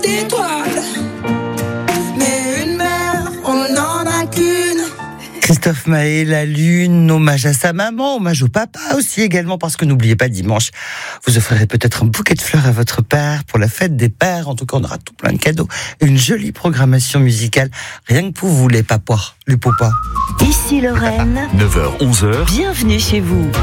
d'étoiles, mais une mère, on n'en a qu'une. Christophe Maé, la lune, hommage à sa maman, hommage au papa aussi également, parce que n'oubliez pas, dimanche, vous offrirez peut-être un bouquet de fleurs à votre père pour la fête des pères. En tout cas, on aura tout plein de cadeaux, une jolie programmation musicale, rien que pour vous les papois, les papas. Ici Lorraine, 9h, 11h. bienvenue chez vous.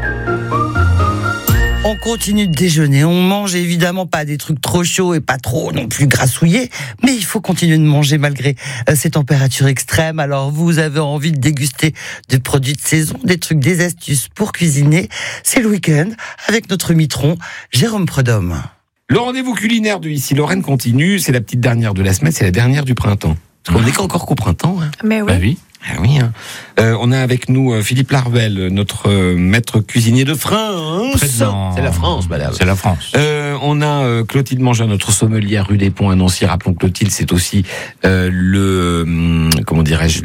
On continue de déjeuner, on mange évidemment pas des trucs trop chauds et pas trop non plus grassouillés, mais il faut continuer de manger malgré ces températures extrêmes. Alors vous avez envie de déguster des produits de saison, des trucs, des astuces pour cuisiner. C'est le week-end avec notre mitron Jérôme Prudhomme. Le rendez-vous culinaire de Ici Lorraine continue, c'est la petite dernière de la semaine, c'est la dernière du printemps. Parce qu'on n'est qu'encore qu'au printemps. Hein. Mais oui. Bah oui. Ah oui, hein. On a avec nous Philippe Larvel, notre maître cuisinier de France. C'est la France, madame. C'est la France. On a Clotilde Mangin, notre sommelière rue des Ponts à Nancy. Rappelons que Clotilde, c'est aussi comment dirais-je,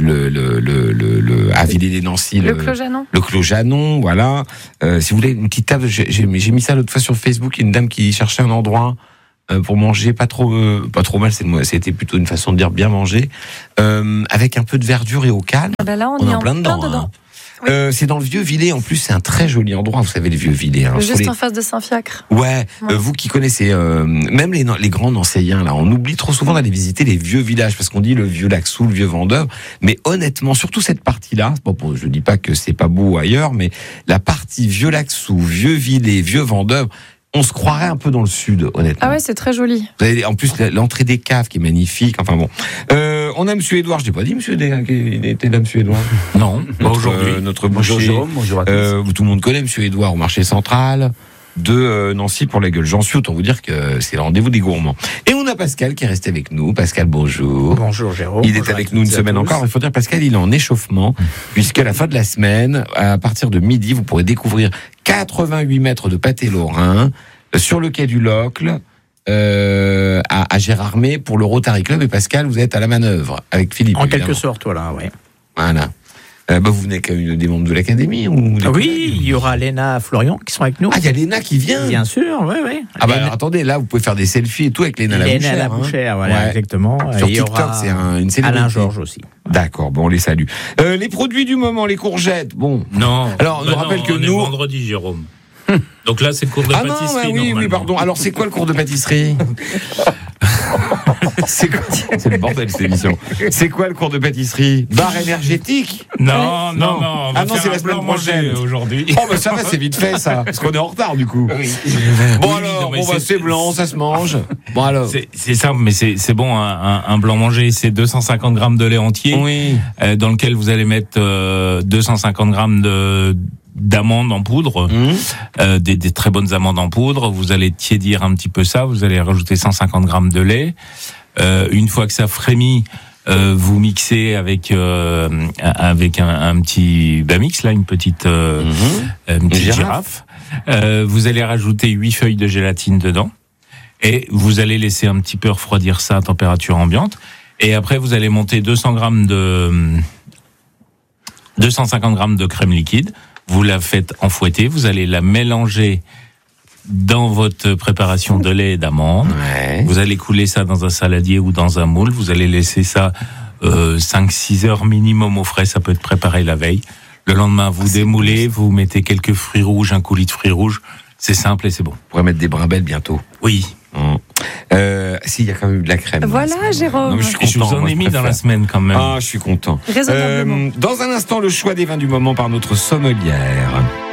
à Villers-les-Nancy. Le Clos Janon. Le Clos Janon, voilà. Si vous voulez une petite table, j'ai mis ça l'autre fois sur Facebook. Il y a une dame qui cherchait un endroit pour manger pas trop mal, c'était plutôt une façon de dire bien manger, avec un peu de verdure et au calme. Ben là, on est est en plein dedans. Hein. Oui. C'est dans le Vieux-Villers, en plus c'est un très joli endroit, vous savez, le Vieux-Villers. Hein, juste en face de Saint-Fiacre. Ouais, vous qui connaissez, même les grands Nancéiens, là, on oublie trop souvent d'aller visiter les vieux villages, parce qu'on dit le vieux Laxou, le vieux Vendôme, mais honnêtement, surtout cette partie-là, je dis pas que c'est pas beau ailleurs, mais la partie vieux Laxou, vieux Villers, vieux Vendôme, on se croirait un peu dans le sud, honnêtement. Ah ouais, c'est très joli. Vous avez, en plus, l'entrée des caves qui est magnifique. Enfin bon. On a Monsieur Édouard. Je n'ai pas dit Monsieur qu'il était là, Monsieur Édouard. Non, pas aujourd'hui. Notre Bonjour boucher. Jérôme, bonjour à tous. Tout le monde connaît Monsieur Édouard au marché central de Nancy pour la gueule. J'en suis, autant vous dire que c'est le rendez-vous des gourmands. Et on a Pascal qui est resté avec nous. Pascal, bonjour. Bonjour Jérôme. Il est avec nous une semaine encore. Il faut dire, Pascal, il est en échauffement, puisqu'à la fin de la semaine, à partir de midi, vous pourrez découvrir 88 mètres de pâté lorrain sur le quai du Locle, à Gérardmer pour le Rotary Club. Et Pascal, vous êtes à la manœuvre avec Philippe. En évidemment. quelque sorte, voilà, oui. Voilà. Vous venez avec des membres de l'académie ou des Oui, collègues il y aura Léna Florian qui sont avec nous. Ah, il y a Léna qui vient. Bien sûr, oui, oui. Ah bah alors, attendez, là vous pouvez faire des selfies et tout avec Léna Labouchère. Léna Labouchère, voilà, Ouais. exactement. Sur Et il y TikTok, aura c'est une célébrité. Alain Georges aussi. D'accord, bon, on les salue. Les produits du moment, les courgettes, bon. Non. Alors, on nous rappelle que on est nous... vendredi, Jérôme. Donc là, c'est le cours de Ah pâtisserie. non, oui, pardon. Alors, c'est quoi le cours de pâtisserie? C'est quoi? C'est le bordel, cette émission. C'est quoi le cours de pâtisserie? Bar énergétique? Non. Ah non, c'est la semaine prochaine aujourd'hui. Oh, bah ça va, c'est vite fait, ça. Parce qu'on est en retard, du coup. Oui. Bon, alors, c'est blanc, ça se mange. Bon, alors. C'est simple, mais c'est bon, un blanc mangé, c'est 250 grammes de lait entier. Oui. Dans lequel vous allez mettre 250 grammes d'amandes en poudre, des très bonnes amandes en poudre. Vous allez tiédir un petit peu ça, vous allez rajouter 150 grammes de lait. Une fois que ça frémit, vous mixez avec un petit mix, là, une petite girafe. Vous allez rajouter 8 feuilles de gélatine dedans. Et vous allez laisser un petit peu refroidir ça à température ambiante. Et après, vous allez monter 250 grammes de crème liquide. Vous la faites enfouetter, vous allez la mélanger dans votre préparation de lait et d'amandes. Ouais. Vous allez couler ça dans un saladier ou dans un moule. Vous allez laisser ça 5-6 heures minimum au frais. Ça peut être préparé la veille. Le lendemain, vous démoulez, vous mettez quelques fruits rouges, un coulis de fruits rouges. C'est simple et c'est bon. On pourrait mettre des brimbelles bientôt. Oui. S'il y a quand même de la crème. Voilà, Jérôme. Non, mais Je vous en ai mis dans la semaine quand même. Ah, je suis content. Raisonnablement. Dans un instant, le choix des vins du moment par notre sommelière.